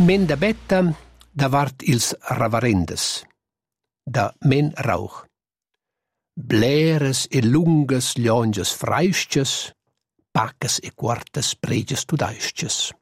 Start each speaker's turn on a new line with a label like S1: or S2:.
S1: Men da betta davart ils ravarendes, da men rauch. Bleres e lungas lionges freisches, pacas e quartas preges tudaisches.